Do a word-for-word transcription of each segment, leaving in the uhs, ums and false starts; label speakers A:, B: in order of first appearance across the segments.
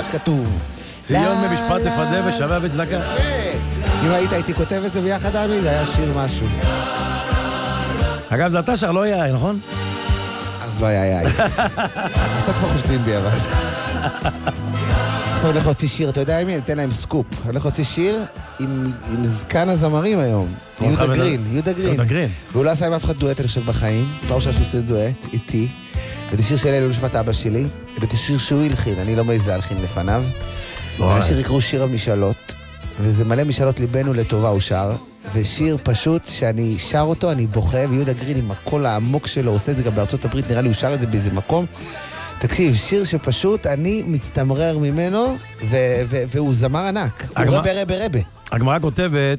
A: כך כתוב.
B: ציון ממשפט תפדה ושווה בצדקה.
A: אם היית הייתי כותב את זה ביחד עמי, זה היה שיר משהו.
B: אגב, זה אתה שר, לא יאי, נכון?
A: אז לא יאי. עכשיו כבר חושדים בי, אבל. עכשיו הולך להוציא שיר, אתה יודע מי? ניתן להם סקופ. הולך להוציא שיר עם זקן הזמרים היום. יהודה גרין, יהודה גרין. והוא לא עשה עם אף אחד דואט, אני חושב, בחיים. פעם שהוא עושה דואט, איתי. וזה שיר של אלו נשמת אבא שלי. וזה שיר שהוא הלחין, אני לא מעז להלחין לפניו. והשיר יקראו שיר המשאלות. וזה מלא משאלות ליבנו לטובה הוא שר. ושיר פשוט שאני שר אותו, אני בוכה, ויהודה גרין עם הקול העמוק שלו, עושה את זה גם בארצות הברית, נראה לי הוא שר את זה באיזה מקום. תקשיב, שיר שפשוט אני מצטמרר ממנו, והוא זמר ענק. הוא רבה רבה רבה.
B: הגמרא כותבת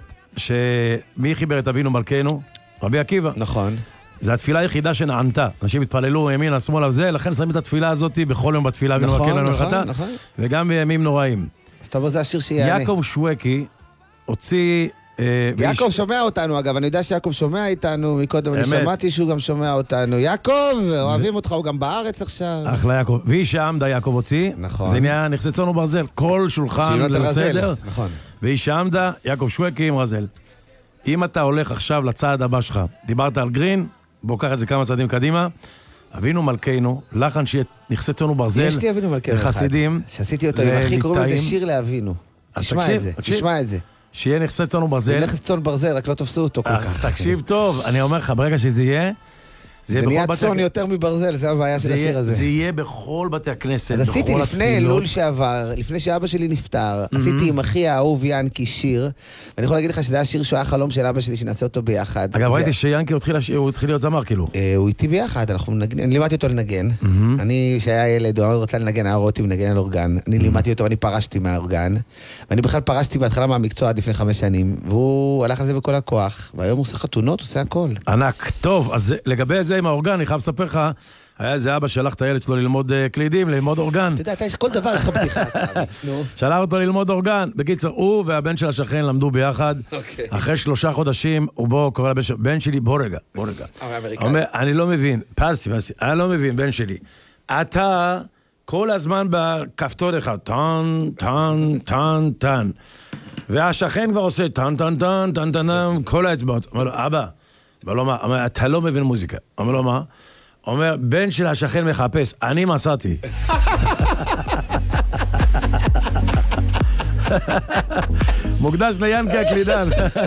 B: שמי חיבר את אבינו מלכנו? רבי עקיבא.
A: נכון.
B: זו התפילה היחידה שנענתה. אנשים התפללו ימין, השמאל הזה, לכן שמים את התפילה הזאת בכל יום בתפילה.
A: נכון, נכון, נכון.
B: וגם בימים נוראים.
A: אז תבוא, זה השיר שיענה.
B: יעקב שווקי הוציא...
A: יעקב שומע אותנו, אגב, אני יודע שיעקב שומע איתנו מקודם, אני שמעתי שהוא גם שומע אותנו. יעקב, אוהבים אותך, הוא גם בארץ עכשיו.
B: אחלה יעקב. והיא שעמדה יעקב הוציא, זה נהיה נכסי צאן וברזל, כל שולחן בסדר. והיא שעמדה, יעקב שווקי עם רזל. אם אתה הולך עכשיו לצעד הבא שלך, דיברת על גרין, בוא קח את זה כמה צעדים קדימה, אבינו מלכנו, לחן שיהיה נכסי צאן וברזל,
A: יש לי אבינו מלכנו אחד, שעשיתי אותו, עם אחי קוראים לזה שיר לאבינו. תשמע את זה, תשמע את זה.
B: שיהיה נכסי צאן וברזל.
A: זה נכס צאן ברזל, רק לא תפסו אותו כל כך.
B: אז תקשיב טוב, אני אומר לך, ברגע שזה יהיה,
A: זה נהיה צאן יותר מברזל, זה הבעיה של השיר הזה.
B: זה יהיה בכל בתי הכנסת,
A: אז עשיתי לפני אלול שעבר, לפני שאבא שלי נפטר, עשיתי עם אחי האהוב ינקי שיר, ואני יכול להגיד לך שזה היה שיר שהוא היה חלום של אבא שלי, שנעשה אותו ביחד.
B: אגב, ראיתי שיאנקי הוא התחיל להיות זמר, כאילו.
A: הוא איתי ביחד, אני לימדתי אותו לנגן. אני, שהיה ילד, הוא רצה לנגן, היה רואה מנגן על אורגן. אני לימדתי אותו, אני פרשתי מהאורגן, ואני בכלל פרשתי בהתחלה מהמקצוע עד לפני חמש שנים, והוא הלך על זה בכל הכוח, והיום הוא עושה חתונות, הוא עושה הכל. ענק. טוב, אז לגבי זה עם האורגן, אני חייב לספר לך, היה איזה אבא שלח את הילד שלו ללמוד קלידים, ללמוד אורגן. אתה יודע, אתה יש כל דבר, יש לך בדיחה. שלח אותו ללמוד אורגן. בקיצר, הוא והבן של השכן למדו ביחד. אחרי שלושה חודשים, הוא בוא, קורא לבן שלי, בוא רגע, בוא רגע. אומר, אני לא מבין, פרסי, פרסי, אני לא מבין, בן שלי. אתה כל הזמן בכפתור אחד, טן, טן, טן, טן. והשכן כבר עושה טן, טן, טן, טן, טן, כל האצבעות. אומר לו, אבא, אומר לו, מה? אתה לא מבין מוזיקה. אומר לו, מה? אומר, בן של השכן מחפש, אני מסעתי. מוקדש ליאנקי הקלידן.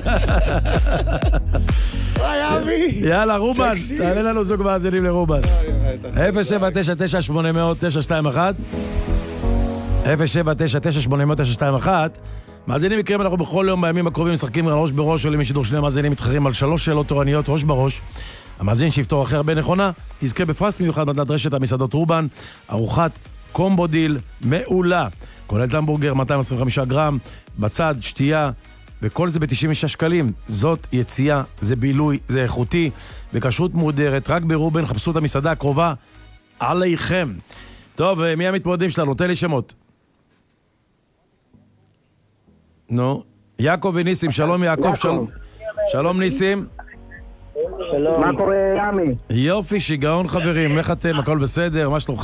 A: יאללה, רובן, תעלה לנו זוג מאזינים לרובן. אפס שבע תשע תשע שמונה אפס אפס תשע שתיים אחת אפס שבע תשע תשע שמונה אפס אפס תשע שתיים אחת. מאזינים יקרים, אנחנו בכל יום בימים הקרובים משחקים ראש בראש, עולים משידור שני מאזינים מתחרים על שלוש שאלות תורניות ראש בראש. המאזין שיפתור הכי הרבה נכונה יזכה בפרס מיוחד מדד רשת המסעדות רובן, ארוחת קומבו דיל מעולה, כולל המבורגר מאתיים עשרים וחמישה גרם, בצד שתייה, וכל זה ב-תשעים ושש שקלים. זאת יציאה, זה בילוי, זה איכותי, בכשרות מודרת, רק ברובן. חפשו את המסעדה הקרובה עליכם. טוב, מי המתמודדים שלנו? תן לי שמות. נו, יעקב וניסים, שלום יעקב, שלום. שלום ניסים.
C: מה קורה ימי?
B: יופי, שיגעון חברים, איך אתם? הכל בסדר? מה שלומכם?